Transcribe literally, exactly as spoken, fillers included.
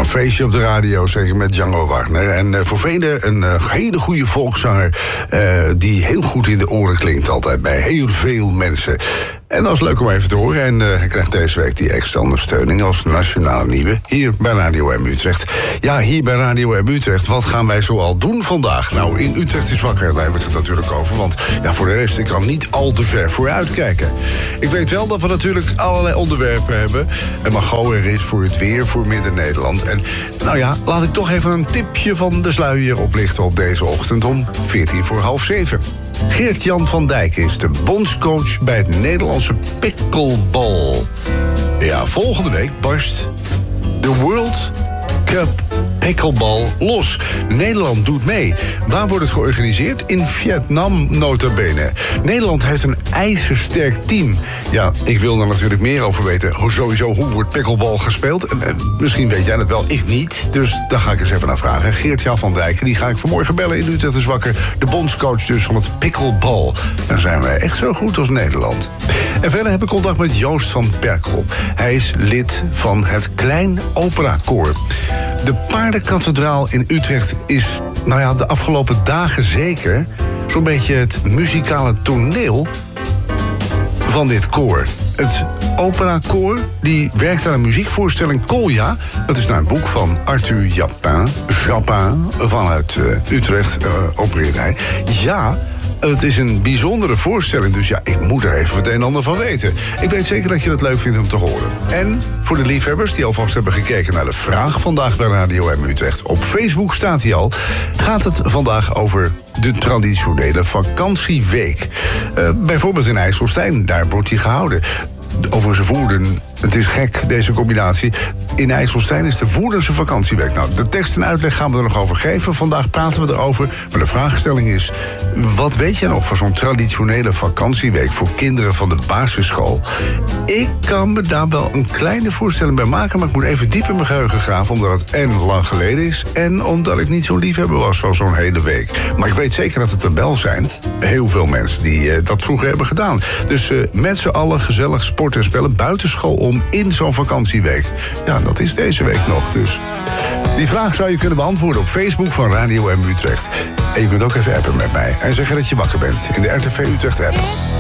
een feestje op de radio, zeker met Django Wagner. En uh, voor velen een uh, hele goede volkszanger... Uh, die heel goed in de oren klinkt altijd bij heel veel mensen. En dat is leuk om even te horen. En uh, hij krijgt deze week die extra ondersteuning als nationale nieuwe... hier bij Radio M Utrecht. Ja, hier bij Radio M Utrecht, wat gaan wij zoal doen vandaag? Nou, in Utrecht is wakker, daar hebben we het natuurlijk over. Want ja, voor de rest, ik kan niet al te ver vooruit kijken. Ik weet wel dat we natuurlijk allerlei onderwerpen hebben. En Margot er is voor het weer, voor Midden-Nederland. En nou ja, laat ik toch even een tipje van de sluier oplichten op deze ochtend om veertien voor half zeven. Geert-Jan van Dijk is de bondscoach bij het Nederlandse pickleball. Ja, volgende week barst de World Cup Pickleball los. Nederland doet mee. Waar wordt het georganiseerd? In Vietnam, nota bene. Nederland heeft een ijzersterk team. Ja, ik wil er natuurlijk meer over weten. Hoe sowieso, hoe wordt pickleball gespeeld? En, en misschien weet jij dat wel, ik niet. Dus daar ga ik eens even naar vragen. Geert-Jan van Dijk, die ga ik vanmorgen bellen in Utrecht is wakker. De bondscoach dus van het pickleball. Dan zijn wij echt zo goed als Nederland. En verder heb ik contact met Joost van Perkel. Hij is lid van het Klein Opera Koor. De Paardenkathedraal in Utrecht is, nou ja, de afgelopen dagen zeker... zo'n beetje het muzikale toneel van dit koor. Het operakoor die werkt aan een muziekvoorstelling Kolja. Dat is naar een boek van Arthur Japin. Japin vanuit uh, Utrecht uh, opereert hij. Ja... Het is een bijzondere voorstelling, dus ja, ik moet er even het een en ander van weten. Ik weet zeker dat je het leuk vindt om te horen. En voor de liefhebbers die alvast hebben gekeken naar de vraag vandaag bij Radio M Utrecht... op Facebook staat hij al, gaat het vandaag over de traditionele vakantieweek. Uh, bijvoorbeeld in IJsselstein, daar wordt die gehouden. Overigens voerden, het is gek, deze combinatie. In IJsselstein is de Voerdense vakantieweek. Nou, de tekst en uitleg gaan we er nog over geven. Vandaag praten we erover. Maar de vraagstelling is... wat weet jij nog van zo'n traditionele vakantieweek... voor kinderen van de basisschool? Ik kan me daar wel een kleine voorstelling bij maken... maar ik moet even diep in mijn geheugen graven... omdat het en lang geleden is... en omdat ik niet zo'n liefhebber was van zo'n hele week. Maar ik weet zeker dat het er wel zijn. Heel veel mensen die uh, dat vroeger hebben gedaan. Dus uh, met z'n allen gezellig sporten en spelen... buitenschool om in zo'n vakantieweek. Ja, dat is deze week nog, dus... Die vraag zou je kunnen beantwoorden op Facebook van Radio M Utrecht. En je kunt ook even appen met mij en zeggen dat je wakker bent in de R T V Utrecht app.